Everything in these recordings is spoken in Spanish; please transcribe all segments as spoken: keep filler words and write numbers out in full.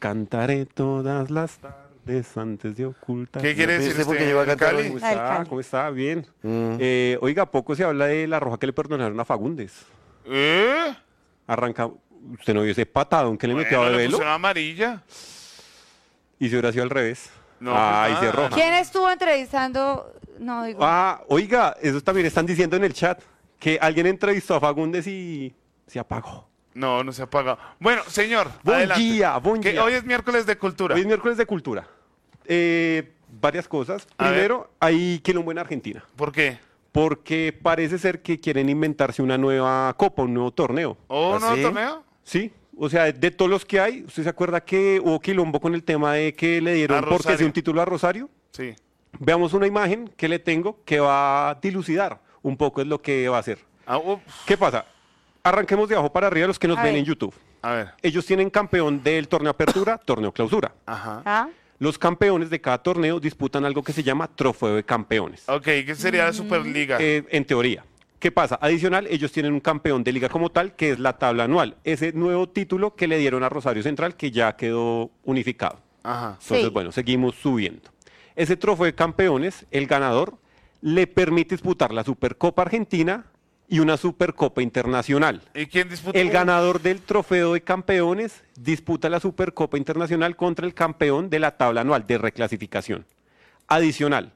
cantaré todas las tardes antes de ocultar. ¿Qué quiere decir Ese usted? porque llegó a cantar Cali? ¿Cómo hoy. Al está? Cali. ¿Cómo está? Bien. Mm. Eh, oiga, poco se habla de la roja que le perdonaron a Fagundes. ¿Eh? Arranca, ¿usted no vio ese patadón que le metió a Bueno, le Bebelo? pusieron amarilla. Y si hubiera sido al revés. No, Ay, pues se nada. roja. ¿Quién estuvo entrevistando? No, digo. Ah, oiga, eso también están diciendo en el chat. Que alguien entrevistó a Fagundes y se apagó. No, no se ha pagado. Bueno, señor, Buen adelante. día, buen Que día. hoy es miércoles de cultura. Hoy es miércoles de cultura. Eh, varias cosas. A Primero, hay quilombo en Argentina. ¿Por qué? Porque parece ser que quieren inventarse una nueva copa, un nuevo torneo. ¿Oh, ¿Ah, no sí? torneo? Sí, o sea, de todos los que hay, ¿usted se acuerda que hubo quilombo con el tema de que le dieron A porque Rosario. sí un título a Rosario? Sí. Veamos una imagen que le tengo que va a dilucidar un poco es lo que va a hacer. Ah, ups. ¿Qué pasa? Arranquemos de abajo para arriba los que nos A ven ver. en YouTube. A ver. Ellos tienen campeón del torneo apertura, torneo clausura. Ajá. ¿Ah? Los campeones de cada torneo disputan algo que se llama trofeo de campeones. Ok, ¿qué sería la Superliga? Eh, en teoría. ¿Qué pasa? Adicional, ellos tienen un campeón de liga como tal, que es la tabla anual. Ese nuevo título que le dieron a Rosario Central, que ya quedó unificado. Ajá. Entonces, Sí. bueno, seguimos subiendo. Ese trofeo de campeones, el ganador, le permite disputar la Supercopa Argentina y una Supercopa Internacional. ¿Y quién disputa? El ganador del trofeo de campeones disputa la Supercopa Internacional contra el campeón de la tabla anual de reclasificación. Adicional,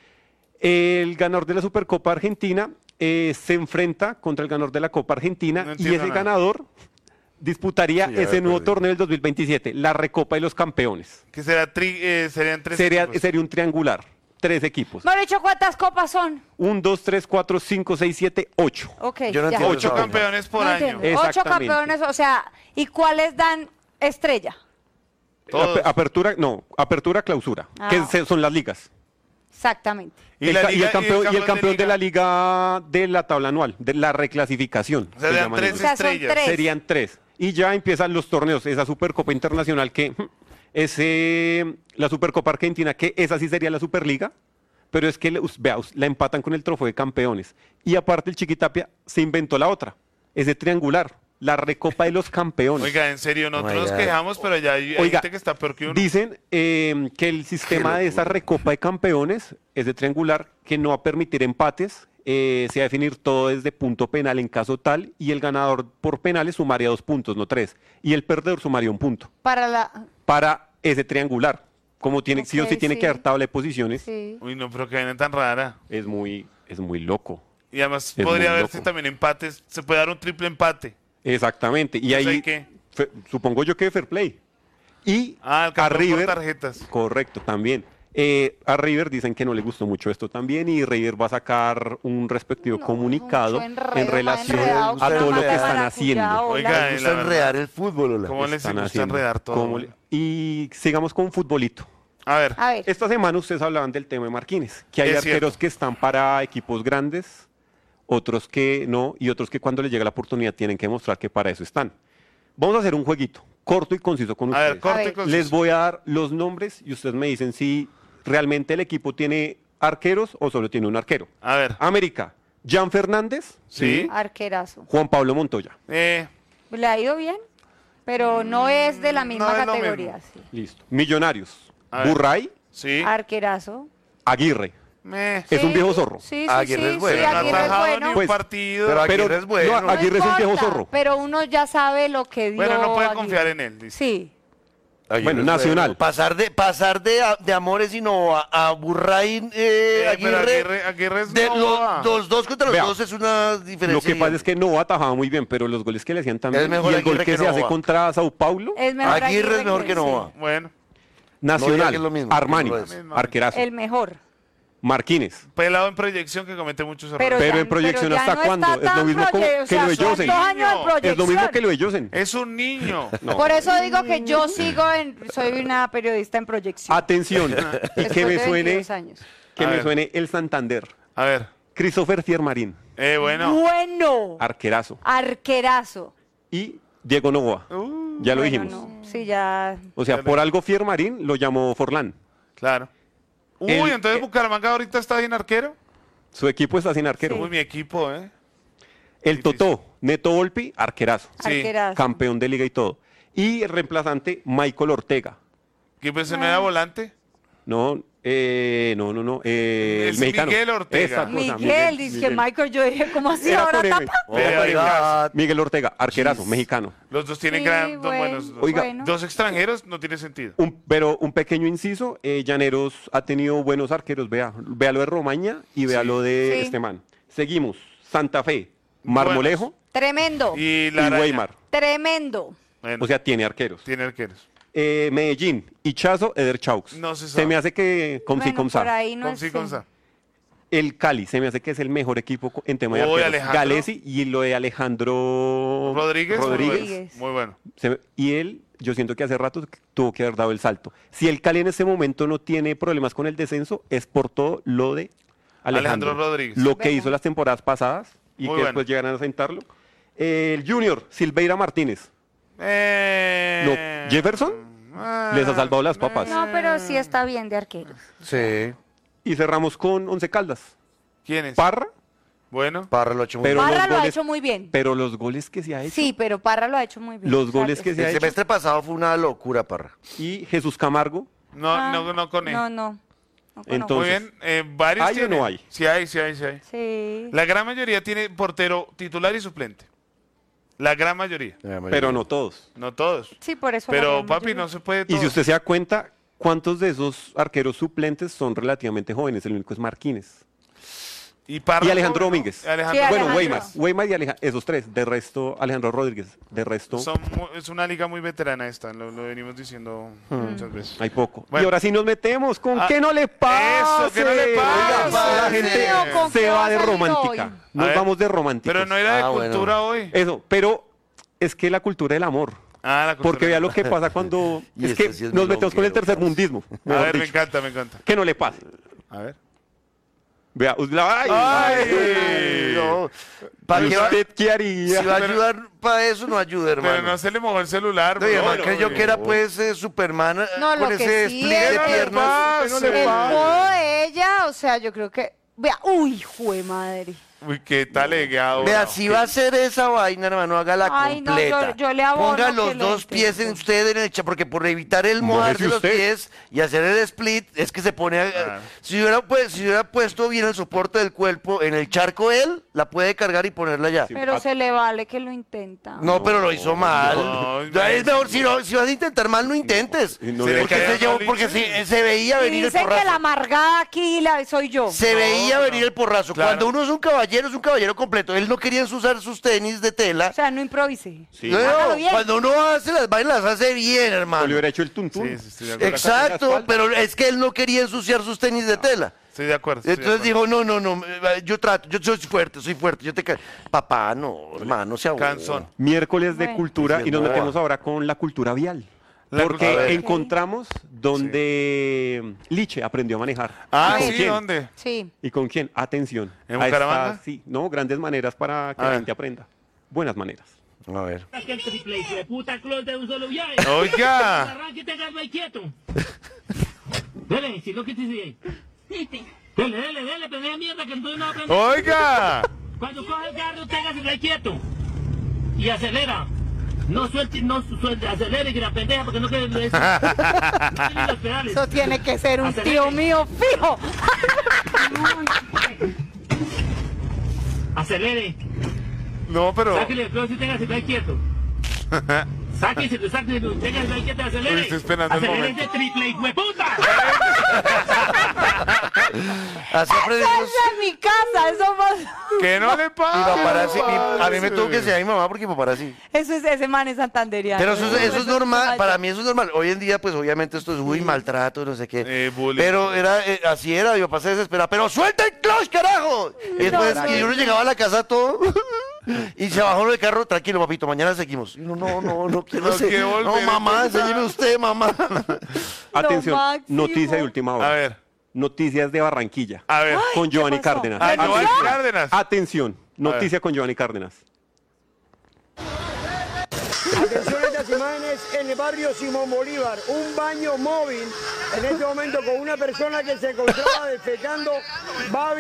el ganador de la Supercopa Argentina eh, se enfrenta contra el ganador de la Copa Argentina No y entiendo ese nada. ganador disputaría Sí, ya ese me nuevo perdí. torneo del dos mil veintisiete, la Recopa de los Campeones. Que será tri- eh, serían tres Sería, equipos. sería un triangular, tres equipos. Me han dicho cuántas copas son. Un, dos, tres, cuatro, cinco, seis, siete, ocho. Ok, Yo no ya. entiendo Ocho esa vaina. campeones por No año. entiendo. Ocho Exactamente. campeones, o sea, ¿y cuáles dan estrella? Todos. Ape- Apertura, no, apertura, clausura, Ah. que se- son las ligas. Exactamente. El la ca- y, liga- el campeón, y el campeón de, liga? la liga de la tabla anual, de la reclasificación. O sea, se serían llaman tres ellos. O sea, son estrellas. tres. Serían tres. Y ya empiezan los torneos, esa Supercopa Internacional que hm, es eh, la Supercopa Argentina, que esa sí sería la Superliga, pero es que, le- us- vea, us- la empatan con el trofeo de campeones. Y aparte el Chiquitapia se inventó la otra, ese triangular, la Recopa de los Campeones. Oiga, en serio, nosotros my nos God. quejamos, pero ya hay, hay Oiga, gente que está peor que uno. Dicen eh, que el sistema de esa Recopa de Campeones es de triangular, que no va a permitir empates, eh, se va a definir todo desde punto penal en caso tal, y el ganador por penales sumaría dos puntos, no tres, y el perdedor sumaría un punto Para la. para ese triangular. Como tiene, sí o sí Ok, tiene sí. que dar tabla de posiciones, Sí. Uy, no, pero que vaina tan rara. es muy, es muy loco. Y además Es podría muy haberse loco. también empates. Se puede dar un triple empate. Exactamente. Y Entonces, ahí, ¿hay qué? fe- supongo yo que fair play. Y Ah, el a campeón por River, tarjetas. correcto, también. Eh, a River dicen que no le gustó mucho esto también y River va a sacar un respectivo No, comunicado mucho enredo, en más relación enredado a que todo lo una que mata están maracuyá, haciendo. hola. Oiga, Me eh, gusta la verdad. enredar el fútbol, hola. ¿Cómo les Están gusta haciendo. enredar todo? ¿Cómo le- Y sigamos con futbolito. A ver, A ver. Esta semana ustedes hablaban del tema de Marquines, que hay Es arqueros cierto. que están para equipos grandes, otros que no, y otros que cuando les llega la oportunidad tienen que mostrar que para eso están. Vamos a hacer un jueguito, corto y conciso con a ver, ustedes. corte ver. y conciso. Les voy a dar los nombres y ustedes me dicen si realmente el equipo tiene arqueros o solo tiene un arquero. A ver, América, Jan Fernández, sí. Arquerazo. Juan Pablo Montoya. Eh, Le ha ido bien, pero no es de la misma no es lo categoría. mismo. Sí. Listo. Millonarios, A ver. Burray, sí. Arquerazo. Aguirre. Meh. Es un Sí, viejo zorro. Sí, sí, Aguirre sí, es bueno. sí, Pero no ha Aguirre es atajado bueno. ni un Pues, partido. pero Pero, Aguirre es bueno. no, Aguirre es un viejo importa, zorro. Pero uno ya sabe lo que dio. no puede Aguirre. confiar en él. dice. Sí. Aguirre Bueno, es Nacional. Pasar de pasar de, a- de Amores y no a, a Burray eh, Eh, pero Aguirre. Aguirre- Aguirre es de Nova. los, los dos contra los Vea, dos es una diferencia. Lo que pasa gigante. es que no atajaba muy bien, pero los goles que le hacían también. Es mejor y el gol Aguirre que, que se hace Nova. contra Sao Paulo, Es mejor Aguirre es mejor que sí. Nova. Bueno, No diga Nacional, que es lo mismo, Armani, que no es. arquerazo, El mejor. Marquines. pelado en proyección que comete muchos errores. Pero, Pero ya- en proyección, ya ¿hasta no cuándo? está Es lo tan mismo como proye- o que lo de sea, son Josen. dos años de Es proyección. Es lo mismo que lo de Josen. Es un niño. No. Por eso digo que yo sigo en, soy una periodista en proyección. Atención, y Después que me de suene, veintidós años. que A me ver. suene el Santander. A ver. Christopher Fiermarín, Eh, bueno. Bueno. arquerazo. Arquerazo. Y Diego Novoa, Uh, ya lo Bueno, dijimos. no. Sí, ya. O sea, por algo Fiermarín lo llamó Forlán. claro. Uy, El- entonces Bucaramanga ahorita está bien arquero. Su equipo está sin arquero. Uy, mi equipo, ¿eh? El difícil. Totó, Neto Volpi, arquerazo. Sí. Arquerazo. Campeón de liga y todo. Y el reemplazante, Michael Ortega. ¿Qué pues no era volante? No, eh, no, no, no. Eh, el Es mexicano. Miguel Ortega. Esa cosa, Miguel, dice que Michael, yo dije, ¿cómo así Era ahora con M. tapa? Oh Era my con M. God. Miguel Ortega, arquerazo, mexicano. Los dos tienen Sí, gran, dos bueno, buenos. Dos, Oiga, bueno. dos extranjeros no tiene sentido. Un, pero un pequeño inciso, eh, Llaneros ha tenido buenos arqueros, vea, vea lo de Romaña y vea Sí. lo de Sí. este man. Seguimos, Santa Fe, Marmolejo Tremendo, Y y, la araña. Weimar. tremendo. Bueno, O sea, tiene arqueros. tiene arqueros. Eh, Medellín, Ichazo, Eder Chaux. No se sabe. me hace que con sí, Bueno, con por sa. ahí no Con sí, sé. con sa. El Cali, se me hace que es el mejor equipo co- en tema de Uy, arqueros. Alejandro. Galesi y lo de Alejandro Rodríguez. muy Rodríguez. bueno. Rodríguez. Muy bueno. Se me- y él, yo siento que hace rato tuvo que haber dado el salto. Si el Cali en ese momento no tiene problemas con el descenso, es por todo lo de Alejandro, Alejandro Rodríguez. Lo que Verdad. hizo las temporadas pasadas y Muy que bueno. después llegaran a sentarlo. El Junior, Silveira Martínez. Eh... No, Jefferson ah, les ha salvado las papas. No, pero sí está bien de arqueros. Sí. Y cerramos con Once Caldas. ¿Quién es? Parra, Bueno. Parra lo ha hecho muy Pero bien. Parra los lo ha goles- hecho muy bien. pero los goles que se ha hecho. Sí, pero Parra lo ha hecho muy bien. Los O sea, goles que se ha El hecho. semestre pasado fue una locura, Parra. Y Jesús Camargo. No, Ah, no, no con él. No, no. no conozco. Entonces- Muy bien. Eh, varios ¿hay o tienen. no hay? Sí hay, sí hay, sí hay. Sí. La gran mayoría tiene portero titular y suplente. La gran mayoría. Pero no todos. No todos. Sí, por eso. la Pero gran papi, mayoría. no se puede Y todo. si usted se da cuenta, ¿cuántos de esos arqueros suplentes son relativamente jóvenes? El único es Marquínez. Y, Parra, Y Alejandro ¿no? Domínguez. Alejandro Sí, Bueno, Alejandro. Weimar. Weimar y Alejandro. Esos tres. De resto, Alejandro Rodríguez. De resto, Son mu- es una liga muy veterana esta, lo, lo venimos diciendo muchas veces. hay poco. Bueno. Y ahora sí nos metemos. ¿Con Ah, qué no le pasa? eso, ¿qué no le pasa? la gente Dios mío, ¿con se qué va va a de salir romántica. hoy? Nos A ver, vamos de románticos. Pero no era de Ah, bueno. cultura hoy. Eso, pero es que la cultura del amor. Ah, la cultura. Porque vea lo que pasa cuando... Y es este que sí es nos mi metemos con el longuero, tercer parce. mundismo. A mejor ver, me dicho. encanta, me encanta. Que no le pase. A ver. Vea, us- la- ay, Ay. No. ¿Para ¿y qué va? usted qué haría? Si va a Pero- ayudar para eso, no ayuda, hermano. Pero no se le mojó el celular, No, y bro. además no, creyó no, que era no. pues eh, Superman eh, No, lo con que ese sí split es de que- piernas. ¿Qué no El le pasa? modo de ella, o sea, yo creo que. Vea, uy, jue madre. Uy, qué tal legado. Vea, si va a hacer esa vaina, hermano, hágala Ay, no, completa. yo- yo le abono Ponga que los lo dos pies en intente. usted en el cha- porque por evitar el mojarse Mójese los usted. pies y hacer el split, es que se pone a- Claro. si hubiera pues, si hubiera puesto bien el soporte del cuerpo en el charco él, la puede cargar y ponerla allá. Pero se le vale que lo intenta. No, pero lo hizo mal. no, Ya es mejor, si, no- si vas a intentar mal, no intentes. No, no Se le- le porque cae se, mal llevó- dicho. porque se, se veía Y venir el dicen que porrazo. la amargada aquí la, soy yo. Se No, veía no. venir el porrazo. Claro. Cuando uno es un caballero, es un caballero completo. Él no quería usar sus tenis de tela. O sea, no improvise. Sí. No, Hágalo bien. cuando uno hace las vainas, las hace bien, O le hermano. hubiera hecho el tuntún. Sí, sí, estoy de acuerdo. Exacto, pero es que él no quería ensuciar sus tenis de tela. Estoy de acuerdo. estoy de Entonces acuerdo. dijo, no, no, no, eh, yo trato, yo soy fuerte, soy fuerte, yo te ca-". Papá, no, hermano, se aburre. Cansón. Miércoles de Bueno. cultura Sí, y nos no. metemos ahora con la cultura vial. La Porque cultura- encontramos donde Liche aprendió a manejar. Ah, ¿Y con sí, quién? ¿dónde? Sí. ¿Y con quién? Atención. ¿En a Bucaramanga? estas, sí, no, grandes maneras para que A la ver. gente aprenda. Buenas maneras. A ver. Aquel triple hijo de puta clon de un solo viaje. Oiga. Arranque y tengas ahí quieto. Dele, si no que te sigue. Dele, dele, dele, pendeja mierda que entonces no aprende. Oiga. Cuando coge el carro, téngase ahí quieto. Y acelera. No suelte, no suelte, acelere que la pendeja porque no quede eso. No tiene los pedales. Eso tiene que ser un Acelere. tío mío fijo. Acelere. No, pero. Sáquele el clon y téngase ahí quieto. Sáquese, sáquese, téngase ahí quieto, acelere. Uy, estoy esperando el Acelere momento. ese triple hijo de puta. Así aprendimos. Esa es mi casa, eso pasa. ¿Qué no le Mi pasa? paparazzi, mi- a mí me tuvo que enseñar mi mamá porque mi paparazzi. Eso es ese man es santanderiano. Pero eso, es- eso es Eso normal, para mí eso es normal. Hoy en día, pues obviamente esto es muy maltrato, no sé qué. Eh, bullying. Pero era, eh, así era, mi papá se desesperaba. ¡Pero suelta el clutch, carajo! Y después, No, no, y uno no. llegaba a la casa todo. Y se bajó del carro, tranquilo, papito, mañana seguimos. Y uno, no, no, no quiero No, seguir. que volver, No, mamá, entonces, enséñeme usted, mamá. Atención, máximo. noticia de última hora. A ver, Noticias de Barranquilla. a ver. con ¿qué Giovanni pasó? Cárdenas. Ah, Atención. Giovanni Cárdenas. Atención, noticia con Giovanni Cárdenas. Atención a estas imágenes en el barrio Simón Bolívar, un baño móvil en este momento con una persona que se encontraba defecando, va a